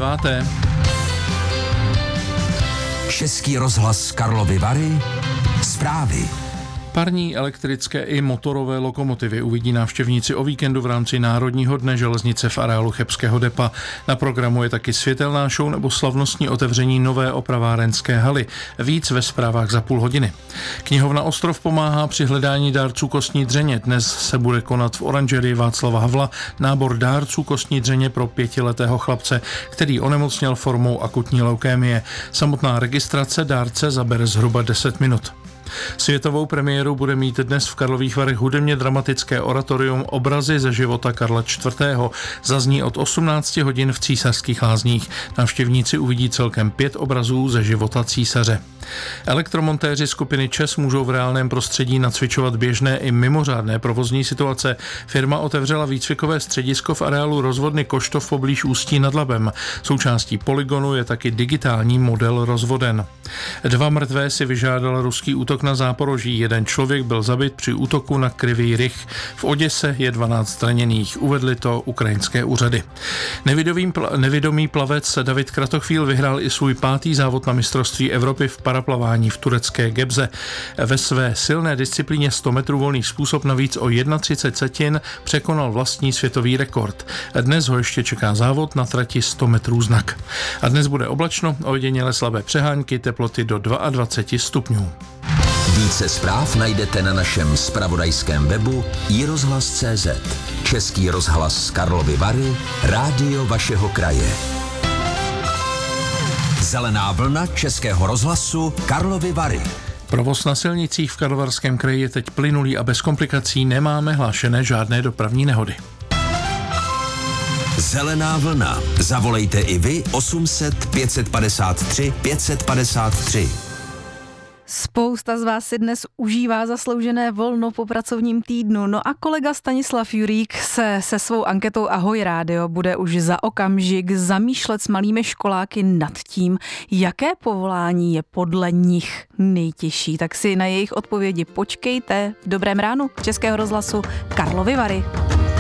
9. Český rozhlas Karlovy Vary. Zprávy. Parní, elektrické i motorové lokomotivy uvidí návštěvníci o víkendu v rámci Národního dne železnice v areálu chebského depa. Na programu je taky světelná show nebo slavnostní otevření nové opravárenské haly. Víc ve zprávách za půl hodiny. Knihovna Ostrov pomáhá při hledání dárců kostní dřeně. Dnes se bude konat v oranžerii Václava Havla nábor dárců kostní dřeně pro 5letého chlapce, který onemocněl formou akutní leukémie. Samotná registrace dárce zabere zhruba 10 minut. Světovou premiéru bude mít dnes v Karlových Varech hudebně dramatické oratorium Obrazy ze života Karla IV. Zazní od 18 hodin v Císařských lázních. Návštěvníci uvidí celkem 5 obrazů ze života císaře. Elektromontéři skupiny ČES můžou v reálném prostředí nacvičovat běžné i mimořádné provozní situace. Firma otevřela výcvikové středisko v areálu rozvodny Koštov poblíž Ústí nad Labem. Součástí polygonu je taky digitální model rozvoden. 2 mrtvé si vyžádal ruský útok na Záporoží. 1 člověk byl zabit při útoku na Kryvý Rih. V Oděse je 12 zraněných. Uvedly to ukrajinské úřady. Nevědomý plavec David Kratochvíl vyhrál i svůj 5. závod na mistrovství Evropy v paraplavání v turecké Gebze. Ve své silné disciplíně 100 metrů volný způsob navíc o 31 setin překonal vlastní světový rekord. Dnes ho ještě čeká závod na trati 100 metrů znak. A dnes bude oblačno, ojediněle slabé přehánky, teploty do 22 stupňů. Více zpráv najdete na našem zpravodajském webu iRozhlas.cz. Český rozhlas Karlovy Vary, rádio vašeho kraje. Zelená vlna Českého rozhlasu Karlovy Vary. Provoz na silnicích v Karlovarském kraji je teď plynulý a bez komplikací, nemáme hlášené žádné dopravní nehody. Zelená vlna. Zavolejte i vy 800 553 553. Spousta z vás si dnes užívá zasloužené volno po pracovním týdnu. No a kolega Stanislav Jurík se svou anketou Ahoj rádio bude už za okamžik zamýšlet s malými školáky nad tím, jaké povolání je podle nich nejtěžší. Tak si na jejich odpovědi počkejte v Dobrém ránu Českého rozhlasu Karlovy Vary.